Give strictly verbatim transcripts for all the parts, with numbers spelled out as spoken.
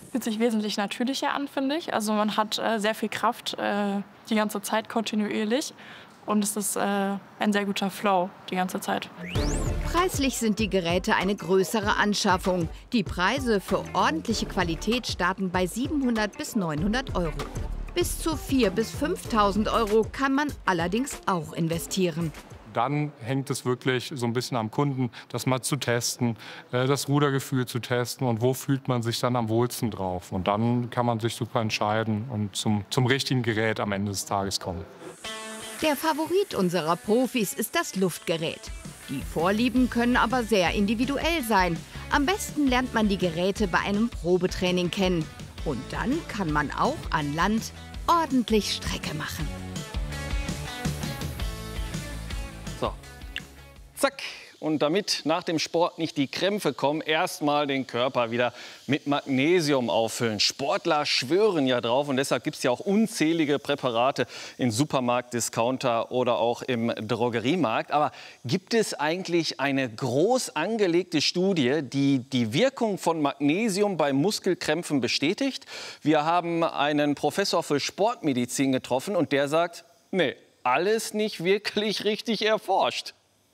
Fühlt sich wesentlich natürlicher an, finde ich. Also man hat äh, sehr viel Kraft äh, die ganze Zeit kontinuierlich. Und es ist äh, ein sehr guter Flow die ganze Zeit. Preislich sind die Geräte eine größere Anschaffung. Die Preise für ordentliche Qualität starten bei siebenhundert bis neunhundert Euro. Bis zu viertausend bis fünftausend Euro kann man allerdings auch investieren. Dann hängt es wirklich so ein bisschen am Kunden, das mal zu testen, das Rudergefühl zu testen und wo fühlt man sich dann am wohlsten drauf. Und dann kann man sich super entscheiden und zum, zum richtigen Gerät am Ende des Tages kommen. Der Favorit unserer Profis ist das Luftgerät. Die Vorlieben können aber sehr individuell sein. Am besten lernt man die Geräte bei einem Probetraining kennen. Und dann kann man auch an Land ordentlich Strecke machen. So, zack. Und damit nach dem Sport nicht die Krämpfe kommen, erstmal den Körper wieder mit Magnesium auffüllen. Sportler schwören ja drauf und deshalb gibt es ja auch unzählige Präparate im Supermarkt, Discounter oder auch im Drogeriemarkt. Aber gibt es eigentlich eine groß angelegte Studie, die die Wirkung von Magnesium bei Muskelkrämpfen bestätigt? Wir haben einen Professor für Sportmedizin getroffen und der sagt, nee, alles nicht wirklich richtig erforscht.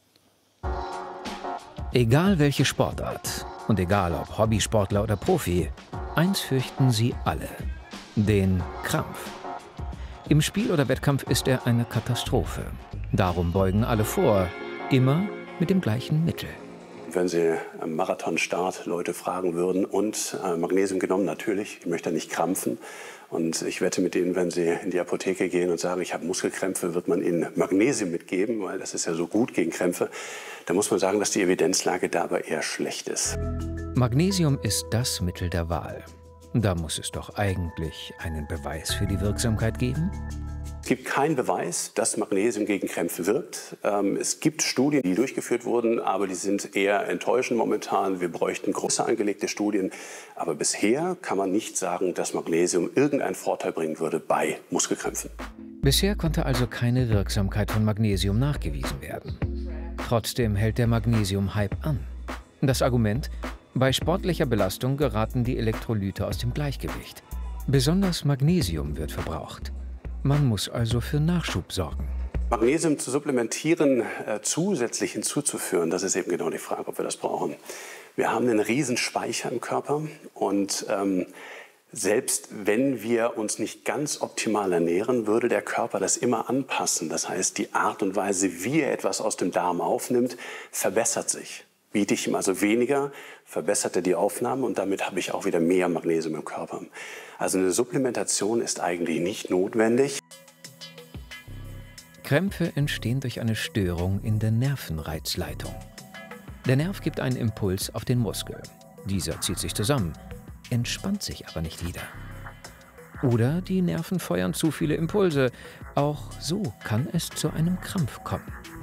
Egal welche Sportart und egal ob Hobbysportler oder Profi, eins fürchten sie alle: den Krampf. Im Spiel oder Wettkampf ist er eine Katastrophe. Darum beugen alle vor, immer mit dem gleichen Mittel. Wenn Sie am Marathonstart Leute fragen würden, und äh, Magnesium genommen, natürlich, ich möchte nicht krampfen. Und ich wette mit Ihnen, wenn Sie in die Apotheke gehen und sagen, ich habe Muskelkrämpfe, wird man Ihnen Magnesium mitgeben, weil das ist ja so gut gegen Krämpfe. Da muss man sagen, dass die Evidenzlage da aber eher schlecht ist. Magnesium ist das Mittel der Wahl. Da muss es doch eigentlich einen Beweis für die Wirksamkeit geben? Es gibt keinen Beweis, dass Magnesium gegen Krämpfe wirkt. Ähm, es gibt Studien, die durchgeführt wurden, aber die sind eher enttäuschend momentan. Wir bräuchten große angelegte Studien. Aber bisher kann man nicht sagen, dass Magnesium irgendeinen Vorteil bringen würde bei Muskelkrämpfen. Bisher konnte also keine Wirksamkeit von Magnesium nachgewiesen werden. Trotzdem hält der Magnesium-Hype an. Das Argument: bei sportlicher Belastung geraten die Elektrolyte aus dem Gleichgewicht. Besonders Magnesium wird verbraucht. Man muss also für Nachschub sorgen. Magnesium zu supplementieren, äh, zusätzlich hinzuzuführen, das ist eben genau die Frage, ob wir das brauchen. Wir haben einen riesen Speicher im Körper und ähm, selbst wenn wir uns nicht ganz optimal ernähren, würde der Körper das immer anpassen. Das heißt, die Art und Weise, wie er etwas aus dem Darm aufnimmt, verbessert sich. Biete ich ihm also weniger, verbessert er die Aufnahme und damit habe ich auch wieder mehr Magnesium im Körper. Also eine Supplementation ist eigentlich nicht notwendig. Krämpfe entstehen durch eine Störung in der Nervenreizleitung. Der Nerv gibt einen Impuls auf den Muskel. Dieser zieht sich zusammen, entspannt sich aber nicht wieder. Oder die Nerven feuern zu viele Impulse. Auch so kann es zu einem Krampf kommen.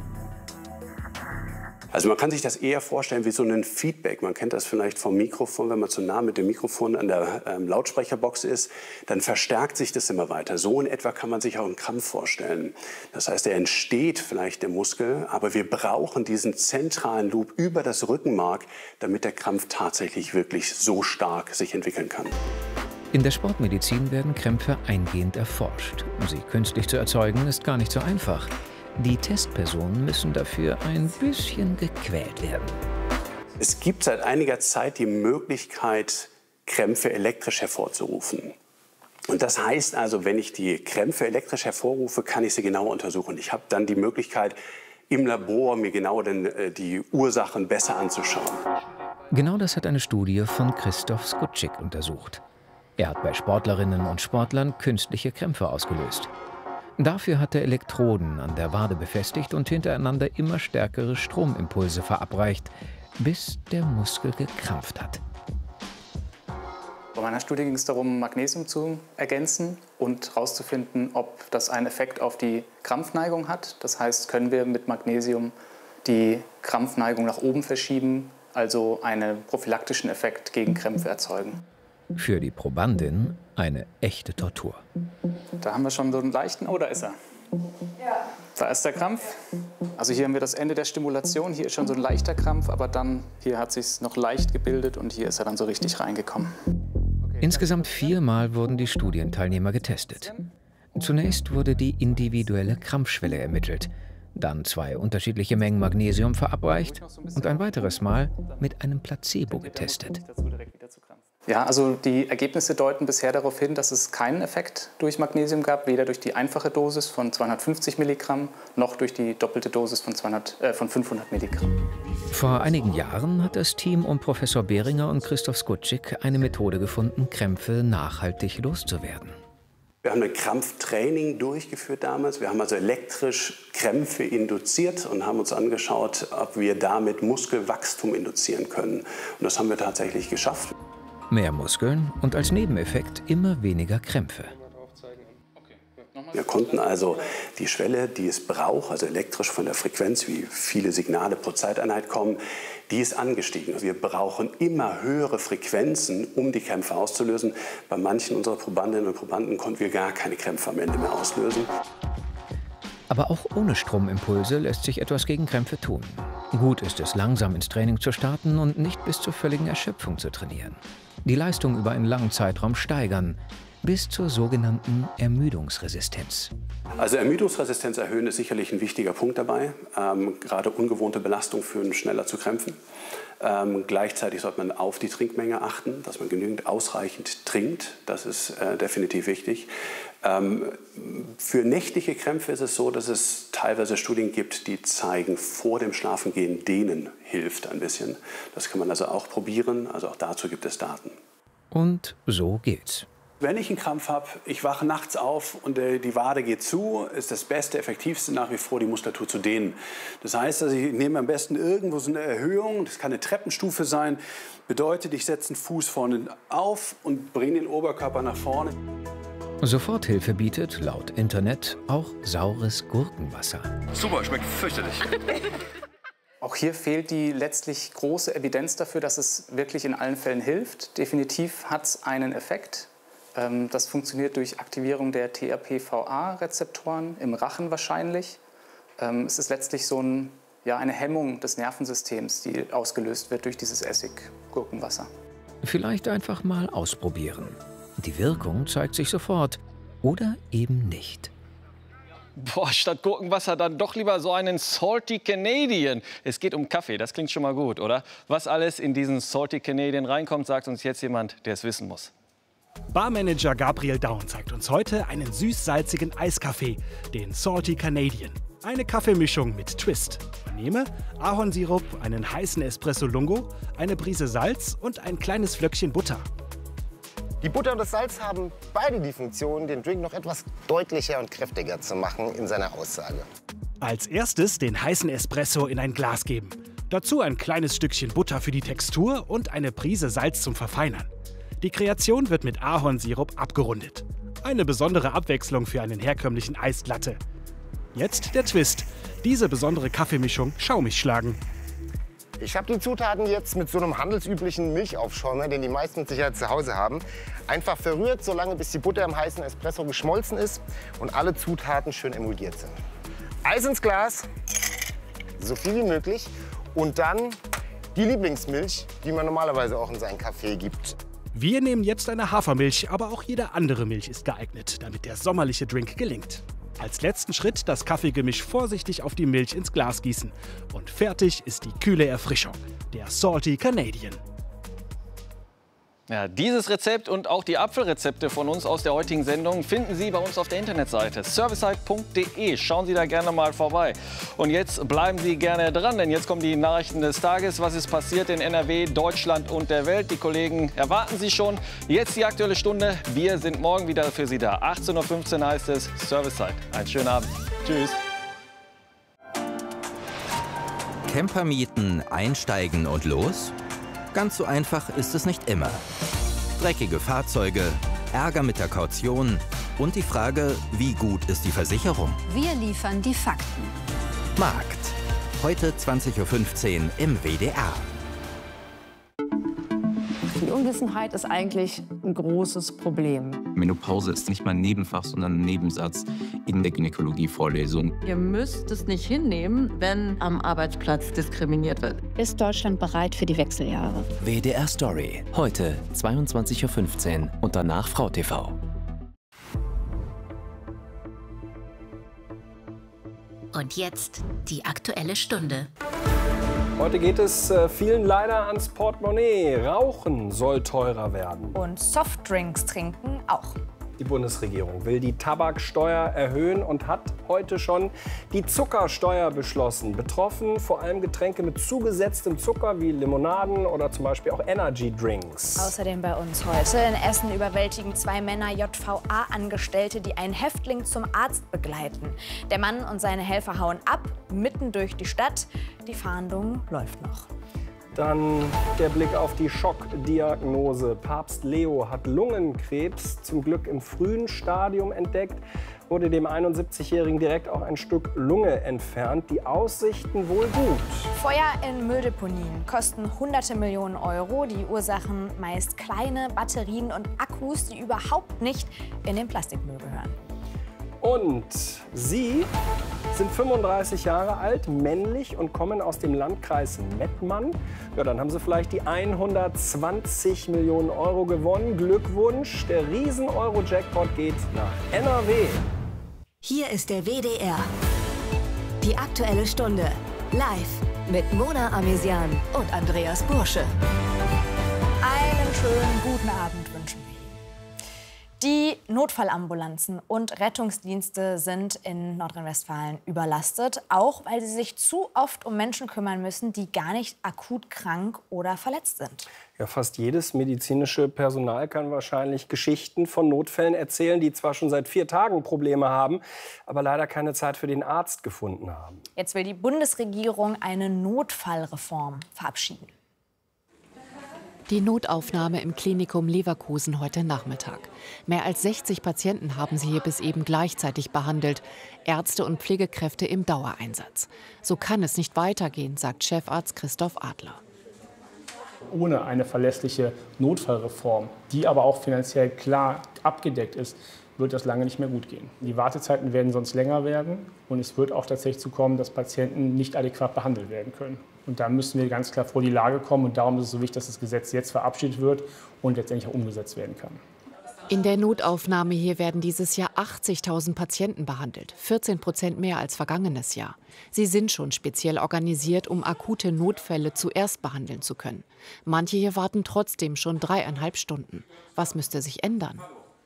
Also man kann sich das eher vorstellen wie so ein Feedback. Man kennt das vielleicht vom Mikrofon, wenn man zu nah mit dem Mikrofon an der ähm, Lautsprecherbox ist, dann verstärkt sich das immer weiter. So in etwa kann man sich auch einen Krampf vorstellen. Das heißt, er entsteht vielleicht im Muskel, aber wir brauchen diesen zentralen Loop über das Rückenmark, damit der Krampf tatsächlich wirklich so stark sich entwickeln kann. In der Sportmedizin werden Krämpfe eingehend erforscht. Sie künstlich zu erzeugen, ist gar nicht so einfach. Die Testpersonen müssen dafür ein bisschen gequält werden. Es gibt seit einiger Zeit die Möglichkeit, Krämpfe elektrisch hervorzurufen. Und das heißt also, wenn ich die Krämpfe elektrisch hervorrufe, kann ich sie genau untersuchen. Ich habe dann die Möglichkeit, im Labor mir genau den, äh, die Ursachen besser anzuschauen. Genau das hat eine Studie von Christoph Skutschik untersucht. Er hat bei Sportlerinnen und Sportlern künstliche Krämpfe ausgelöst. Dafür hat er Elektroden an der Wade befestigt und hintereinander immer stärkere Stromimpulse verabreicht, bis der Muskel gekrampft hat. Bei meiner Studie ging es darum, Magnesium zu ergänzen und herauszufinden, ob das einen Effekt auf die Krampfneigung hat. Das heißt, können wir mit Magnesium die Krampfneigung nach oben verschieben, also einen prophylaktischen Effekt gegen Krämpfe erzeugen. Für die Probandin eine echte Tortur. Da haben wir schon so einen leichten, oh, da ist er. Ja. Da ist der Krampf. Also hier haben wir das Ende der Stimulation. Hier ist schon so ein leichter Krampf, aber dann hier hat es sich noch leicht gebildet und hier ist er dann so richtig reingekommen. Okay. Insgesamt viermal wurden die Studienteilnehmer getestet. Zunächst wurde die individuelle Krampfschwelle ermittelt, dann zwei unterschiedliche Mengen Magnesium verabreicht und ein weiteres Mal mit einem Placebo getestet. Ja, also die Ergebnisse deuten bisher darauf hin, dass es keinen Effekt durch Magnesium gab, weder durch die einfache Dosis von zweihundertfünfzig Milligramm noch durch die doppelte Dosis von, zweihundert, äh, von fünfhundert Milligramm. Vor einigen Jahren hat das Team um Professor Behringer und Christoph Skutschik eine Methode gefunden, Krämpfe nachhaltig loszuwerden. Wir haben ein Krampftraining durchgeführt damals. Wir haben also elektrisch Krämpfe induziert und haben uns angeschaut, ob wir damit Muskelwachstum induzieren können. Und das haben wir tatsächlich geschafft. Mehr Muskeln und als Nebeneffekt immer weniger Krämpfe. Wir konnten also die Schwelle, die es braucht, also elektrisch von der Frequenz, wie viele Signale pro Zeiteinheit kommen, die ist angestiegen. Wir brauchen immer höhere Frequenzen, um die Krämpfe auszulösen. Bei manchen unserer Probandinnen und Probanden konnten wir gar keine Krämpfe am Ende mehr auslösen. Aber auch ohne Stromimpulse lässt sich etwas gegen Krämpfe tun. Gut ist es, langsam ins Training zu starten und nicht bis zur völligen Erschöpfung zu trainieren. Die Leistung über einen langen Zeitraum steigern, bis zur sogenannten Ermüdungsresistenz. Also Ermüdungsresistenz erhöhen ist sicherlich ein wichtiger Punkt dabei. Ähm, gerade ungewohnte Belastung führen schneller zu Krämpfen. Ähm, gleichzeitig sollte man auf die Trinkmenge achten, dass man genügend ausreichend trinkt. Das ist äh, definitiv wichtig. Ähm, für nächtliche Krämpfe ist es so, dass es teilweise Studien gibt, die zeigen, vor dem Schlafengehen dehnen hilft ein bisschen. Das kann man also auch probieren. Also auch dazu gibt es Daten. Und so geht's. Wenn ich einen Krampf habe, ich wache nachts auf und äh, die Wade geht zu, ist das Beste, Effektivste nach wie vor, die Muskulatur zu dehnen. Das heißt, also ich nehme am besten irgendwo so eine Erhöhung, das kann eine Treppenstufe sein, bedeutet, ich setze einen Fuß vorne auf und bringe den Oberkörper nach vorne. Soforthilfe bietet, laut Internet, auch saures Gurkenwasser. Super, schmeckt fürchterlich. Auch hier fehlt die letztlich große Evidenz dafür, dass es wirklich in allen Fällen hilft. Definitiv hat es einen Effekt. Das funktioniert durch Aktivierung der T R P V A-Rezeptoren im Rachen wahrscheinlich. Es ist letztlich so ein, ja, eine Hemmung des Nervensystems, die ausgelöst wird durch dieses Essig-Gurkenwasser. Vielleicht einfach mal ausprobieren. Die Wirkung zeigt sich sofort oder eben nicht. Boah, statt Gurkenwasser dann doch lieber so einen Salty Canadian. Es geht um Kaffee, das klingt schon mal gut, oder? Was alles in diesen Salty Canadian reinkommt, sagt uns jetzt jemand, der es wissen muss. Barmanager Gabriel Daun zeigt uns heute einen süß-salzigen Eiskaffee, den Salty Canadian. Eine Kaffeemischung mit Twist. Man nehme Ahornsirup, einen heißen Espresso Lungo, eine Prise Salz und ein kleines Flöckchen Butter. Die Butter und das Salz haben beide die Funktion, den Drink noch etwas deutlicher und kräftiger zu machen in seiner Aussage. Als erstes den heißen Espresso in ein Glas geben. Dazu ein kleines Stückchen Butter für die Textur und eine Prise Salz zum Verfeinern. Die Kreation wird mit Ahornsirup abgerundet. Eine besondere Abwechslung für einen herkömmlichen Eislatte. Jetzt der Twist. Diese besondere Kaffeemischung schaumig schlagen. Ich habe die Zutaten jetzt mit so einem handelsüblichen Milchaufschäumer, den die meisten mit Sicherheit zu Hause haben, einfach verrührt, solange bis die Butter im heißen Espresso geschmolzen ist und alle Zutaten schön emulgiert sind. Eis ins Glas, so viel wie möglich, und dann die Lieblingsmilch, die man normalerweise auch in seinen Kaffee gibt. Wir nehmen jetzt eine Hafermilch, aber auch jede andere Milch ist geeignet, damit der sommerliche Drink gelingt. Als letzten Schritt das Kaffeegemisch vorsichtig auf die Milch ins Glas gießen. Und fertig ist die kühle Erfrischung, der Salty Canadian. Ja, dieses Rezept und auch die Apfelrezepte von uns aus der heutigen Sendung finden Sie bei uns auf der Internetseite servicesite punkt de. Schauen Sie da gerne mal vorbei. Und jetzt bleiben Sie gerne dran, denn jetzt kommen die Nachrichten des Tages. Was ist passiert in N R W, Deutschland und der Welt? Die Kollegen erwarten Sie schon. Jetzt die Aktuelle Stunde. Wir sind morgen wieder für Sie da. achtzehn Uhr fünfzehn heißt es Servicesite. Einen schönen Abend. Tschüss. Camper mieten, einsteigen und los? Ganz so einfach ist es nicht immer. Dreckige Fahrzeuge, Ärger mit der Kaution und die Frage, wie gut ist die Versicherung? Wir liefern die Fakten. Markt. Heute zwanzig Uhr fünfzehn im W D R. Die Unwissenheit ist eigentlich ein großes Problem. Menopause ist nicht mal ein Nebenfach, sondern ein Nebensatz in der Gynäkologie-Vorlesung. Ihr müsst es nicht hinnehmen, wenn am Arbeitsplatz diskriminiert wird. Ist Deutschland bereit für die Wechseljahre? W D R Story. Heute zweiundzwanzig Uhr fünfzehn und danach Frau T V. Und jetzt die Aktuelle Stunde. Heute geht es äh, vielen leider ans Portemonnaie. Rauchen soll teurer werden. Und Softdrinks trinken auch. Die Bundesregierung will die Tabaksteuer erhöhen und hat heute schon die Zuckersteuer beschlossen. Betroffen vor allem Getränke mit zugesetztem Zucker wie Limonaden oder zum Beispiel auch Energy Drinks. Außerdem bei uns heute. In Essen überwältigen zwei Männer J V A-Angestellte, die einen Häftling zum Arzt begleiten. Der Mann und seine Helfer hauen ab, mitten durch die Stadt. Die Fahndung läuft noch. Dann der Blick auf die Schockdiagnose. Papst Leo hat Lungenkrebs zum Glück im frühen Stadium entdeckt. Wurde dem einundsiebzigjährigen direkt auch ein Stück Lunge entfernt. Die Aussichten wohl gut. Feuer in Mülldeponien kosten hunderte Millionen Euro. Die Ursachen meist kleine Batterien und Akkus, die überhaupt nicht in den Plastikmüll gehören. Und Sie sind fünfunddreißig Jahre alt, männlich und kommen aus dem Landkreis Mettmann. Ja, dann haben Sie vielleicht die hundertzwanzig Millionen Euro gewonnen. Glückwunsch, der Riesen-Euro-Jackpot geht nach N R W. Hier ist der W D R. Die Aktuelle Stunde. Live mit Mona Amesian und Andreas Bursche. Einen schönen guten Abend wünschen wir. Die Notfallambulanzen und Rettungsdienste sind in Nordrhein-Westfalen überlastet, auch weil sie sich zu oft um Menschen kümmern müssen, die gar nicht akut krank oder verletzt sind. Ja, fast jedes medizinische Personal kann wahrscheinlich Geschichten von Notfällen erzählen, die zwar schon seit vier Tagen Probleme haben, aber leider keine Zeit für den Arzt gefunden haben. Jetzt will die Bundesregierung eine Notfallreform verabschieden. Die Notaufnahme im Klinikum Leverkusen heute Nachmittag. Mehr als sechzig Patienten haben sie hier bis eben gleichzeitig behandelt. Ärzte und Pflegekräfte im Dauereinsatz. So kann es nicht weitergehen, sagt Chefarzt Christoph Adler. Ohne eine verlässliche Notfallreform, die aber auch finanziell klar abgedeckt ist, wird das lange nicht mehr gut gehen. Die Wartezeiten werden sonst länger werden und es wird auch tatsächlich zu kommen, dass Patienten nicht adäquat behandelt werden können. Und da müssen wir ganz klar vor die Lage kommen und darum ist es so wichtig, dass das Gesetz jetzt verabschiedet wird und letztendlich auch umgesetzt werden kann. In der Notaufnahme hier werden dieses Jahr achtzigtausend Patienten behandelt, vierzehn Prozent mehr als vergangenes Jahr. Sie sind schon speziell organisiert, um akute Notfälle zuerst behandeln zu können. Manche hier warten trotzdem schon dreieinhalb Stunden. Was müsste sich ändern?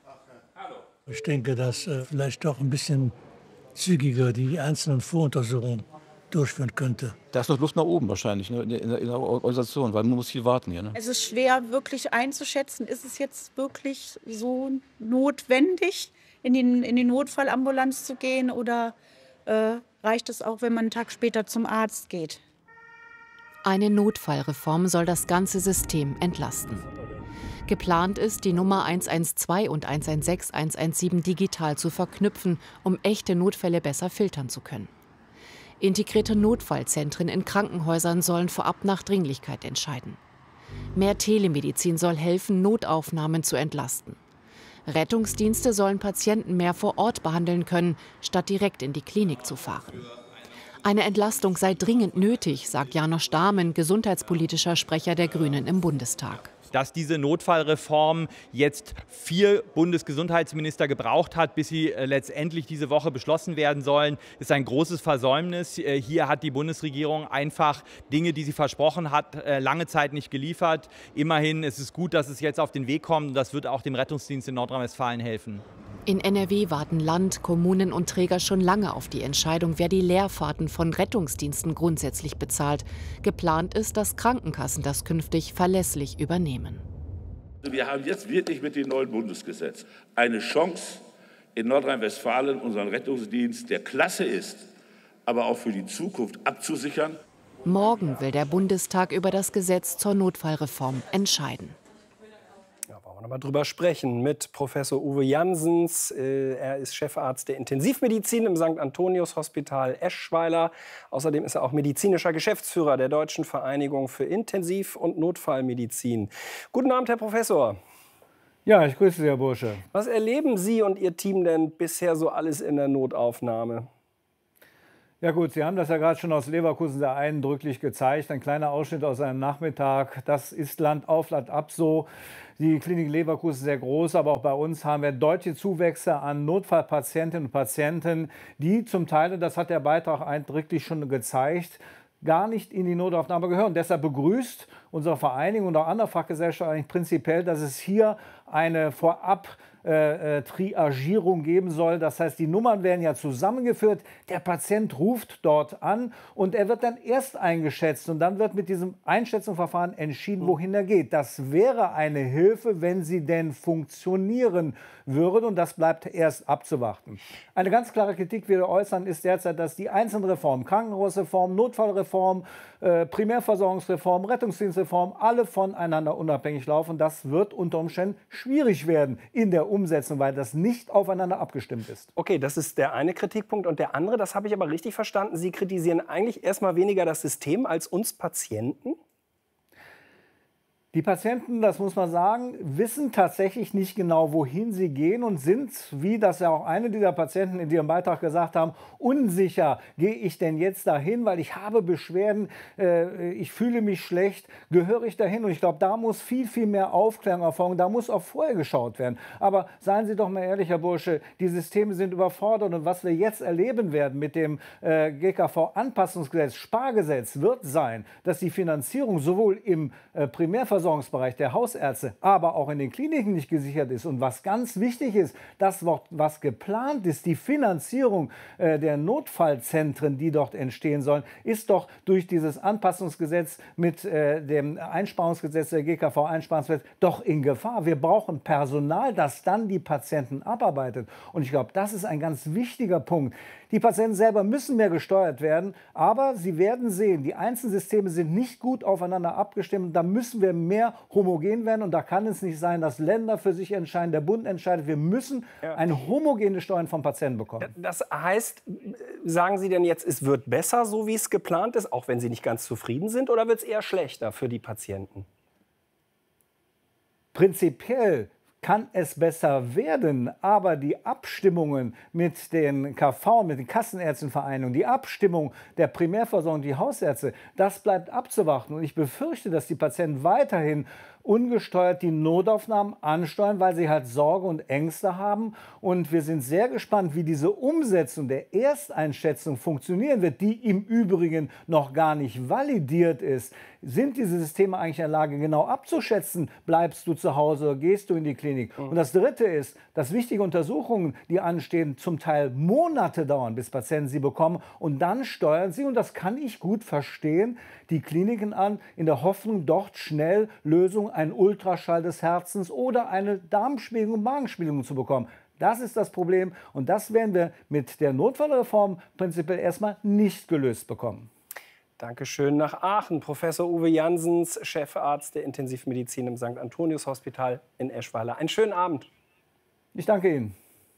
Ich denke, dass äh, vielleicht doch ein bisschen zügiger die einzelnen Voruntersuchungen durchführen könnte. Da ist noch Luft nach oben wahrscheinlich, ne, in, der, in der Organisation, weil man muss viel warten hier. Ne? Es ist schwer wirklich einzuschätzen, ist es jetzt wirklich so notwendig, in die, in die Notfallambulanz zu gehen oder äh, reicht es auch, wenn man einen Tag später zum Arzt geht? Eine Notfallreform soll das ganze System entlasten. Geplant ist, die Nummer eins eins zwei und eins eins sechs, eins eins sieben digital zu verknüpfen, um echte Notfälle besser filtern zu können. Integrierte Notfallzentren in Krankenhäusern sollen vorab nach Dringlichkeit entscheiden. Mehr Telemedizin soll helfen, Notaufnahmen zu entlasten. Rettungsdienste sollen Patienten mehr vor Ort behandeln können, statt direkt in die Klinik zu fahren. Eine Entlastung sei dringend nötig, sagt Janosch Dahmen, gesundheitspolitischer Sprecher der Grünen im Bundestag. Dass diese Notfallreform jetzt vier Bundesgesundheitsminister gebraucht hat, bis sie letztendlich diese Woche beschlossen werden sollen, ist ein großes Versäumnis. Hier hat die Bundesregierung einfach Dinge, die sie versprochen hat, lange Zeit nicht geliefert. Immerhin ist es gut, dass es jetzt auf den Weg kommt. Das wird auch dem Rettungsdienst in Nordrhein-Westfalen helfen. In N R W warten Land, Kommunen und Träger schon lange auf die Entscheidung, wer die Leerfahrten von Rettungsdiensten grundsätzlich bezahlt. Geplant ist, dass Krankenkassen das künftig verlässlich übernehmen. Wir haben jetzt wirklich mit dem neuen Bundesgesetz eine Chance, in Nordrhein-Westfalen unseren Rettungsdienst, der klasse ist, aber auch für die Zukunft abzusichern. Morgen will der Bundestag über das Gesetz zur Notfallreform entscheiden. wollen wir mal drüber sprechen mit Professor Uwe Janssens. Er ist Chefarzt der Intensivmedizin im Sankt Antonius Hospital Eschweiler. Außerdem ist er auch medizinischer Geschäftsführer der Deutschen Vereinigung für Intensiv- und Notfallmedizin. Guten Abend, Herr Professor. Ja, ich grüße Sie, Herr Bursche. Was erleben Sie und Ihr Team denn bisher so alles in der Notaufnahme? Ja gut, Sie haben das ja gerade schon aus Leverkusen sehr eindrücklich gezeigt. Ein kleiner Ausschnitt aus einem Nachmittag. Das ist Land auf, Land ab so. Die Klinik Leverkusen ist sehr groß, aber auch bei uns haben wir deutliche Zuwächse an Notfallpatientinnen und Patienten, die zum Teil, und das hat der Beitrag eindrücklich schon gezeigt, gar nicht in die Notaufnahme gehören. Deshalb begrüßt unsere Vereinigung und auch andere Fachgesellschaften eigentlich prinzipiell, dass es hier eine vorab Äh, äh, Triagierung geben soll. Das heißt, die Nummern werden ja zusammengeführt. Der Patient ruft dort an und er wird dann erst eingeschätzt. Und dann wird mit diesem Einschätzungsverfahren entschieden, wohin er geht. Das wäre eine Hilfe, wenn sie denn funktionieren würden. Und das bleibt erst abzuwarten. Eine ganz klare Kritik, die wir äußern, ist derzeit, dass die einzelnen Reformen, Krankenhausreform, Notfallreform, äh, Primärversorgungsreform, Rettungsdienstreform, alle voneinander unabhängig laufen. Das wird unter Umständen schwierig werden in der Umsetzung, weil das nicht aufeinander abgestimmt ist. Okay, das ist der eine Kritikpunkt. Und der andere, das habe ich aber richtig verstanden, Sie kritisieren eigentlich erstmal weniger das System als uns Patienten? Die Patienten, das muss man sagen, wissen tatsächlich nicht genau, wohin sie gehen und sind, wie das ja auch eine dieser Patienten in ihrem Beitrag gesagt haben, unsicher, gehe ich denn jetzt dahin, weil ich habe Beschwerden, äh, ich fühle mich schlecht, gehöre ich dahin? Und ich glaube, da muss viel, viel mehr Aufklärung erfolgen, da muss auch vorher geschaut werden. Aber seien Sie doch mal ehrlich, Herr Bursche, die Systeme sind überfordert und was wir jetzt erleben werden mit dem äh, G K V-Anpassungsgesetz, Spargesetz, wird sein, dass die Finanzierung sowohl im äh, Primärversorgungsbereich der Hausärzte, aber auch in den Kliniken nicht gesichert ist. Und was ganz wichtig ist, das, was geplant ist, die Finanzierung äh, der Notfallzentren, die dort entstehen sollen, ist doch durch dieses Anpassungsgesetz mit äh, dem Einsparungsgesetz, der G K V-Einsparungsgesetz, doch in Gefahr. Wir brauchen Personal, das dann die Patienten abarbeitet. Und ich glaube, das ist ein ganz wichtiger Punkt. Die Patienten selber müssen mehr gesteuert werden, aber Sie werden sehen, die einzelnen Systeme sind nicht gut aufeinander abgestimmt. Da müssen wir mehr homogen werden und da kann es nicht sein, dass Länder für sich entscheiden, der Bund entscheidet. Wir müssen ja. eine homogene Steuern vom Patienten bekommen. Das heißt, sagen Sie denn jetzt, es wird besser, so wie es geplant ist, auch wenn Sie nicht ganz zufrieden sind, oder wird es eher schlechter für die Patienten? Prinzipiell kann es besser werden, aber die Abstimmungen mit den K V, mit den Kassenärztenvereinigungen, die Abstimmung der Primärversorgung, die Hausärzte, das bleibt abzuwarten. Und ich befürchte, dass die Patienten weiterhin ungesteuert die Notaufnahmen ansteuern, weil sie halt Sorge und Ängste haben. Und wir sind sehr gespannt, wie diese Umsetzung der Ersteinschätzung funktionieren wird, die im Übrigen noch gar nicht validiert ist. Sind diese Systeme eigentlich in der Lage, genau abzuschätzen, bleibst du zu Hause oder gehst du in die Klinik? Und das Dritte ist, dass wichtige Untersuchungen, die anstehen, zum Teil Monate dauern, bis Patienten sie bekommen. Und dann steuern sie, und das kann ich gut verstehen, die Kliniken an, in der Hoffnung, dort schnell Lösungen, einen Ultraschall des Herzens oder eine Darmspiegelung und Magenspiegelung zu bekommen. Das ist das Problem und das werden wir mit der Notfallreform prinzipiell erstmal nicht gelöst bekommen. Dankeschön nach Aachen. Professor Uwe Janssens, Chefarzt der Intensivmedizin im Sankt Antonius Hospital in Eschweiler. Einen schönen Abend. Ich danke Ihnen.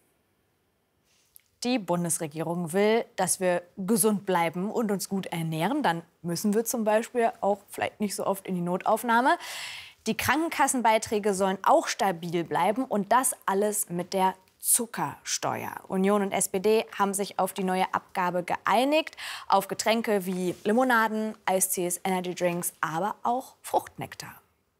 Die Bundesregierung will, dass wir gesund bleiben und uns gut ernähren. Dann müssen wir zum Beispiel auch vielleicht nicht so oft in die Notaufnahme. Die Krankenkassenbeiträge sollen auch stabil bleiben und das alles mit der Zuckersteuer. Union und S P D haben sich auf die neue Abgabe geeinigt, auf Getränke wie Limonaden, Eistees, Energydrinks, aber auch Fruchtnektar.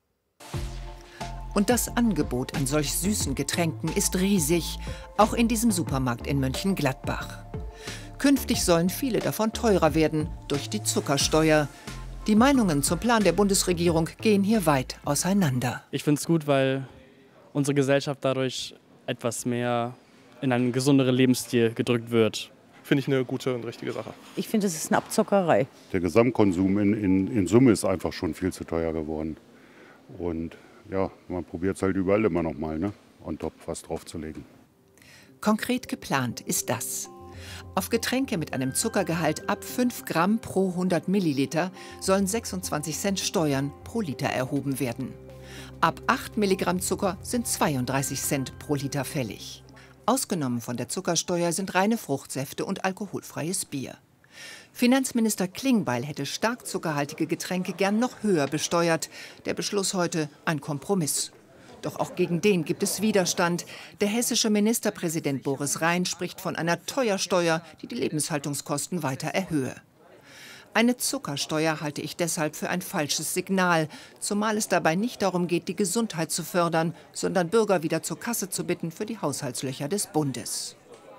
Und das Angebot an solch süßen Getränken ist riesig, auch in diesem Supermarkt in Mönchengladbach. Künftig sollen viele davon teurer werden durch die Zuckersteuer. Die Meinungen zum Plan der Bundesregierung gehen hier weit auseinander. Ich finde es gut, weil unsere Gesellschaft dadurch etwas mehr in einen gesünderen Lebensstil gedrückt wird. Finde ich eine gute und richtige Sache. Ich finde, es ist eine Abzockerei. Der Gesamtkonsum in, in, in Summe ist einfach schon viel zu teuer geworden. Und ja, man probiert es halt überall immer noch mal, ne, on top was draufzulegen. Konkret geplant ist das. Auf Getränke mit einem Zuckergehalt ab fünf Gramm pro hundert Milliliter sollen sechsundzwanzig Cent Steuern pro Liter erhoben werden. Ab acht Milligramm Zucker sind zweiunddreißig Cent pro Liter fällig. Ausgenommen von der Zuckersteuer sind reine Fruchtsäfte und alkoholfreies Bier. Finanzminister Klingbeil hätte stark zuckerhaltige Getränke gern noch höher besteuert. Der Beschluss heute ein Kompromiss. Doch auch gegen den gibt es Widerstand. Der hessische Ministerpräsident Boris Rhein spricht von einer Teuersteuer, die die Lebenshaltungskosten weiter erhöhe. Eine Zuckersteuer halte ich deshalb für ein falsches Signal, zumal es dabei nicht darum geht, die Gesundheit zu fördern, sondern Bürger wieder zur Kasse zu bitten für die Haushaltslöcher des Bundes.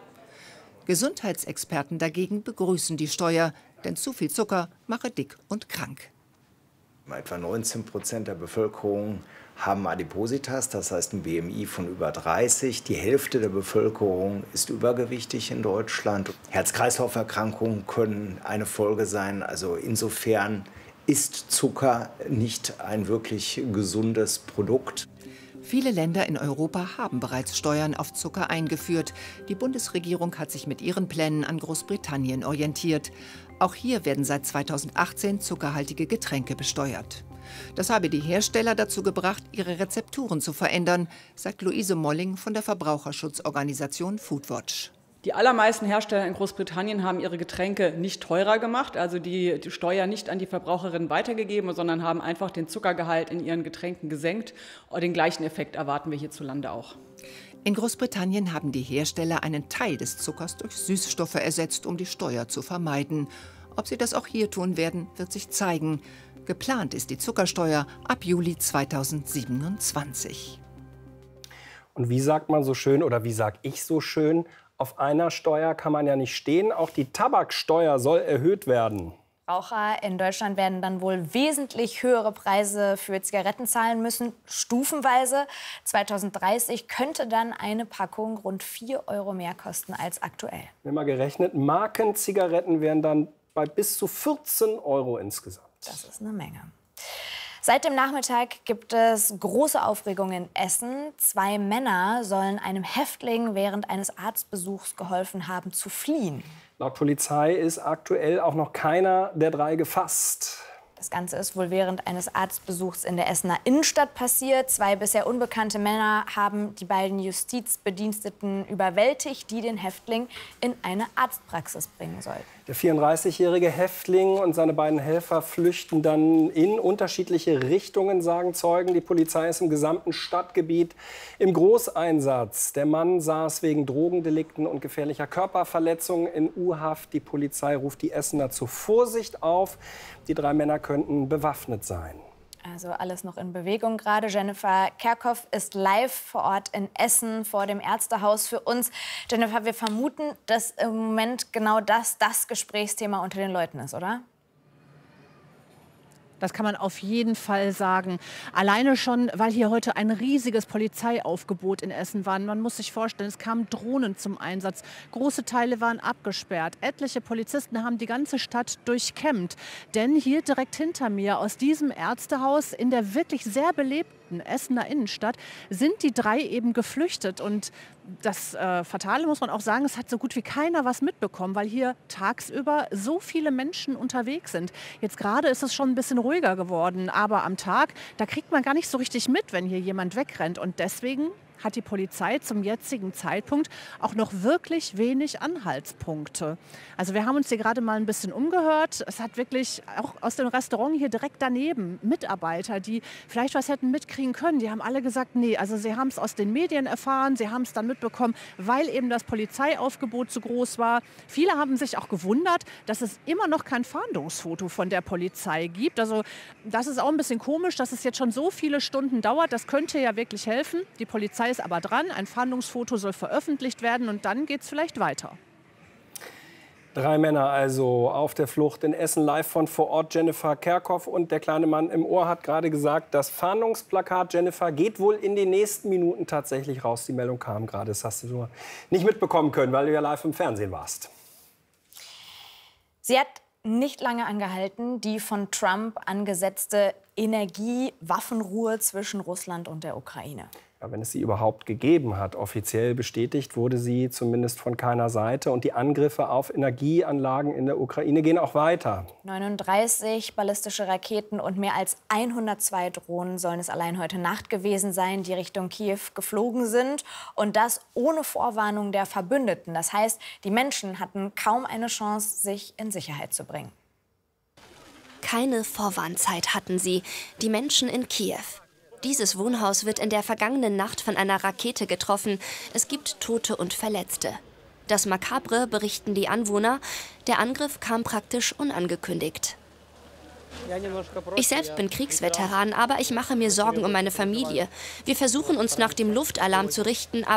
Gesundheitsexperten dagegen begrüßen die Steuer, denn zu viel Zucker mache dick und krank. Etwa neunzehn Prozent der Bevölkerung haben Adipositas, das heißt ein B M I von über dreißig. Die Hälfte der Bevölkerung ist übergewichtig in Deutschland. Herz-Kreislauf-Erkrankungen können eine Folge sein. Also insofern ist Zucker nicht ein wirklich gesundes Produkt. Viele Länder in Europa haben bereits Steuern auf Zucker eingeführt. Die Bundesregierung hat sich mit ihren Plänen an Großbritannien orientiert. Auch hier werden seit zweitausendachtzehn zuckerhaltige Getränke besteuert. Das habe die Hersteller dazu gebracht, ihre Rezepturen zu verändern, sagt Luise Molling von der Verbraucherschutzorganisation Foodwatch. Die allermeisten Hersteller in Großbritannien haben ihre Getränke nicht teurer gemacht, also die, die Steuer nicht an die Verbraucherinnen weitergegeben, sondern haben einfach den Zuckergehalt in ihren Getränken gesenkt. Und den gleichen Effekt erwarten wir hierzulande auch. In Großbritannien haben die Hersteller einen Teil des Zuckers durch Süßstoffe ersetzt, um die Steuer zu vermeiden. Ob sie das auch hier tun werden, wird sich zeigen. Geplant ist die Zuckersteuer ab Juli zweitausendsiebenundzwanzig. Und wie sagt man so schön, oder wie sag ich so schön, auf einer Steuer kann man ja nicht stehen. Auch die Tabaksteuer soll erhöht werden. Raucher in Deutschland werden dann wohl wesentlich höhere Preise für Zigaretten zahlen müssen, stufenweise. zweitausenddreißig könnte dann eine Packung rund vier Euro mehr kosten als aktuell. Wir haben mal gerechnet, Markenzigaretten wären dann bei bis zu vierzehn Euro insgesamt. Das ist eine Menge. Seit dem Nachmittag gibt es große Aufregung in Essen. Zwei Männer sollen einem Häftling während eines Arztbesuchs geholfen haben, zu fliehen. Laut Polizei ist aktuell auch noch keiner der drei gefasst. Das Ganze ist wohl während eines Arztbesuchs in der Essener Innenstadt passiert. Zwei bisher unbekannte Männer haben die beiden Justizbediensteten überwältigt, die den Häftling in eine Arztpraxis bringen sollten. Der vierunddreißigjährige Häftling und seine beiden Helfer flüchten dann in unterschiedliche Richtungen, sagen Zeugen. Die Polizei ist im gesamten Stadtgebiet im Großeinsatz. Der Mann saß wegen Drogendelikten und gefährlicher Körperverletzungen in U-Haft. Die Polizei ruft die Essener zur Vorsicht auf. Die drei Männer könnten bewaffnet sein. Also alles noch in Bewegung gerade. Jennifer Kerkhoff ist live vor Ort in Essen vor dem Ärztehaus für uns. Jennifer, wir vermuten, dass im Moment genau das das Gesprächsthema unter den Leuten ist, oder? Das kann man auf jeden Fall sagen. Alleine schon, weil hier heute ein riesiges Polizeiaufgebot in Essen war. Man muss sich vorstellen, es kamen Drohnen zum Einsatz. Große Teile waren abgesperrt. Etliche Polizisten haben die ganze Stadt durchkämmt. Denn hier direkt hinter mir aus diesem Ärztehaus in der wirklich sehr belebten Essener Innenstadt sind die drei eben geflüchtet. Und das äh, Fatale muss man auch sagen, es hat so gut wie keiner was mitbekommen, weil hier tagsüber so viele Menschen unterwegs sind. Jetzt gerade ist es schon ein bisschen ruhiger geworden, aber am Tag, da kriegt man gar nicht so richtig mit, wenn hier jemand wegrennt. Und deswegen hat die Polizei zum jetzigen Zeitpunkt auch noch wirklich wenig Anhaltspunkte. Also wir haben uns hier gerade mal ein bisschen umgehört. Es hat wirklich auch aus dem Restaurant hier direkt daneben Mitarbeiter, die vielleicht was hätten mitkriegen können. Die haben alle gesagt, nee, also sie haben es aus den Medien erfahren, sie haben es dann mitbekommen, weil eben das Polizeiaufgebot zu groß war. Viele haben sich auch gewundert, dass es immer noch kein Fahndungsfoto von der Polizei gibt. Also das ist auch ein bisschen komisch, dass es jetzt schon so viele Stunden dauert. Das könnte ja wirklich helfen. Die Polizei ist aber dran, ein Fahndungsfoto soll veröffentlicht werden und dann geht es vielleicht weiter. Drei Männer also auf der Flucht in Essen, live von vor Ort Jennifer Kerkhoff. Und der kleine Mann im Ohr hat gerade gesagt, das Fahndungsplakat Jennifer geht wohl in den nächsten Minuten tatsächlich raus. Die Meldung kam gerade, das hast du nur nicht mitbekommen können, weil du ja live im Fernsehen warst. Sie hat nicht lange angehalten, die von Trump angesetzte Energiewaffenruhe zwischen Russland und der Ukraine. Ja, wenn es sie überhaupt gegeben hat. Offiziell bestätigt wurde sie zumindest von keiner Seite. Und die Angriffe auf Energieanlagen in der Ukraine gehen auch weiter. neununddreißig ballistische Raketen und mehr als hundertzwei Drohnen sollen es allein heute Nacht gewesen sein, die Richtung Kiew geflogen sind. Und das ohne Vorwarnung der Verbündeten. Das heißt, die Menschen hatten kaum eine Chance, sich in Sicherheit zu bringen. Keine Vorwarnzeit hatten sie, die Menschen in Kiew. Dieses Wohnhaus wird in der vergangenen Nacht von einer Rakete getroffen. Es gibt Tote und Verletzte. Das Makabre, berichten die Anwohner, der Angriff kam praktisch unangekündigt. Ich selbst bin Kriegsveteran, aber ich mache mir Sorgen um meine Familie. Wir versuchen uns nach dem Luftalarm zu richten, aber